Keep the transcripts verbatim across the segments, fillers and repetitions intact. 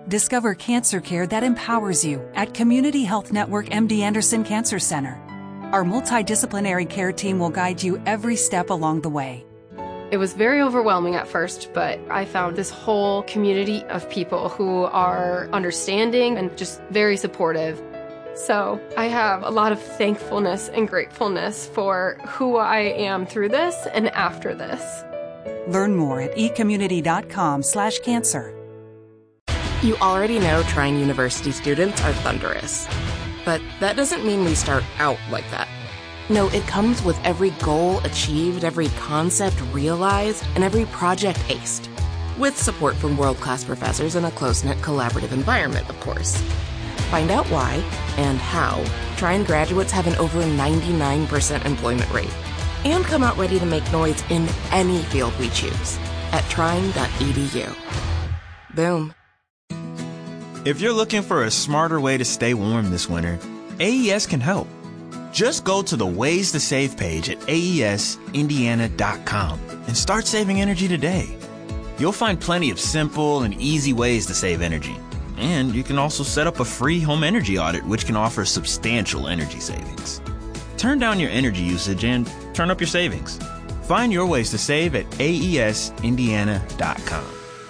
Discover cancer care that empowers you at Community Health Network M D Anderson Cancer Center. Our multidisciplinary care team will guide you every step along the way. It was very overwhelming at first, but I found this whole community of people who are understanding and just very supportive. So I have a lot of thankfulness and gratefulness for who I am through this and after this. Learn more at ecommunity.com slash cancer. You already know Trine University students are thunderous. But that doesn't mean we start out like that. No, it comes with every goal achieved, every concept realized, and every project aced. With support from world-class professors in a close-knit collaborative environment, of course. Find out why and how Trine graduates have an over ninety-nine percent employment rate. And come out ready to make noise in any field we choose at trine dot e d u. Boom. If you're looking for a smarter way to stay warm this winter, A E S can help. Just go to the Ways to Save page at A E S Indiana dot com and start saving energy today. You'll find plenty of simple and easy ways to save energy. And you can also set up a free home energy audit, which can offer substantial energy savings. Turn down your energy usage and turn up your savings. Find your ways to save at A E S Indiana dot com.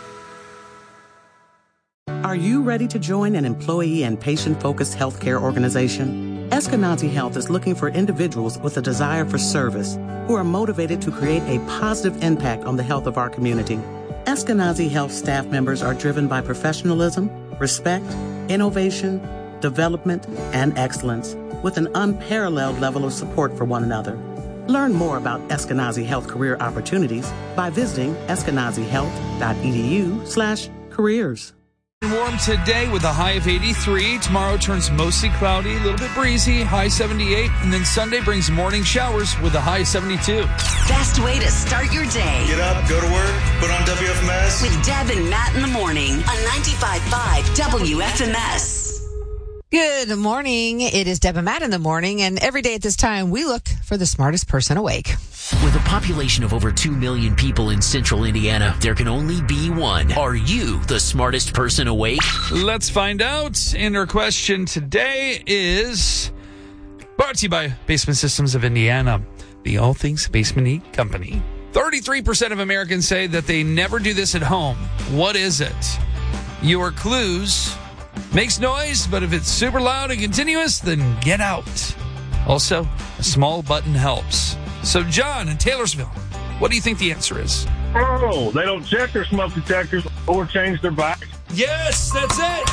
Are you ready to join an employee and patient-focused healthcare organization? Eskenazi Health is looking for individuals with a desire for service who are motivated to create a positive impact on the health of our community. Eskenazi Health staff members are driven by professionalism, respect, innovation, development, and excellence, with an unparalleled level of support for one another. Learn more about Eskenazi Health career opportunities by visiting eskenazi health dot e d u slash careers. Warm today with a high of eighty-three. Tomorrow turns mostly cloudy, a little bit breezy, high seventy-eight. And then Sunday brings morning showers with a high seventy-two. Best way to start your day. Get up, go to work, put on W F M S. With Deb and Matt in the morning on ninety-five point five W F M S. Good morning. It is Deb and Matt in the morning, and every day at this time, we look for the smartest person awake. With a population of over two million people in central Indiana, there can only be one. Are you the smartest person awake? Let's find out. And our question today is brought to you by Basement Systems of Indiana, the all things basement heat company. thirty-three percent of Americans say that they never do this at home. What is it? Your clues: makes noise, but if it's super loud and continuous, then get out. Also, a small button helps. So, John in Taylorsville, what do you think the answer is? Oh, they don't check their smoke detectors or change their back. Yes, that's it.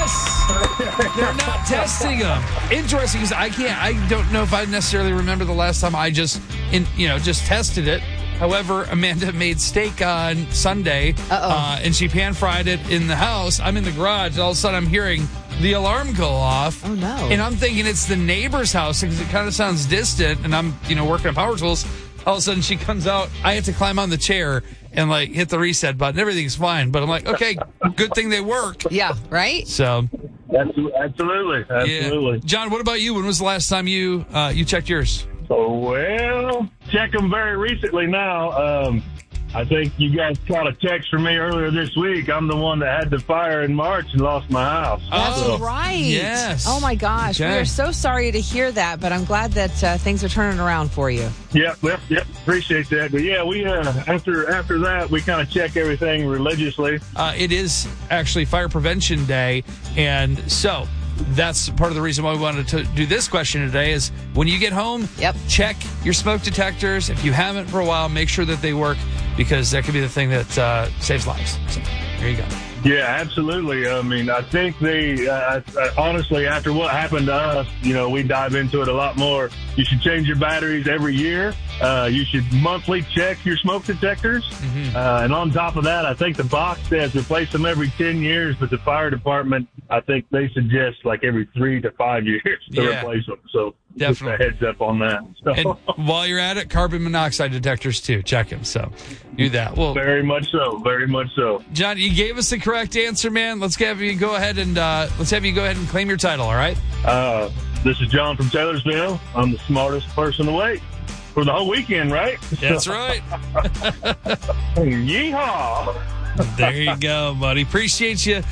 Yes. They're not testing them. Interesting, because I can't, I don't know if I necessarily remember the last time I just, in, you know, just tested it. However, Amanda made steak on Sunday, uh, and she pan-fried it in the house. I'm in the garage, and all of a sudden I'm hearing the alarm go off. Oh, no. And I'm thinking it's the neighbor's house because it kind of sounds distant, and I'm, you know, working on power tools. All of a sudden she comes out. I have to climb on the chair and, like, hit the reset button. Everything's fine. But I'm like, okay, good thing they work. Yeah, right? So. Absolutely. Absolutely. Yeah. John, what about you? When was the last time you uh, you checked yours? Oh, well, check them very recently now. Um, I think you guys caught a text from me earlier this week. I'm the one that had the fire in March and lost my house. That's oh, right. Yes. Oh, my gosh. Okay. We are so sorry to hear that, but I'm glad that uh, things are turning around for you. Yep, yep, yep. Appreciate that. But, yeah, we uh, after after that, we kind of check everything religiously. Uh, it is actually Fire Prevention Day, and so that's part of the reason why we wanted to do this question today is when you get home, yep. check your smoke detectors. If you haven't for a while, make sure that they work, because that could be the thing that uh, saves lives. So there you go. Yeah, absolutely. I mean, I think they, uh, honestly, after what happened to us, you know, we dive into it a lot more. You should change your batteries every year. Uh, you should monthly check your smoke detectors. Mm-hmm. Uh, and on top of that, I think the box says replace them every ten years, but the fire department, I think they suggest like every three to five years to yeah, replace them. So definitely just a heads up on that. So. And while you're at it, carbon monoxide detectors too. Check them. So do that. Well, very much so. Very much so. John, you gave us the correct answer, man. Let's have you go ahead and uh, let's have you go ahead and claim your title. All right. Uh, this is John from Taylorsville. I'm the smartest person awake for the whole weekend, right? That's right. Yeehaw. There you go, buddy. Appreciate you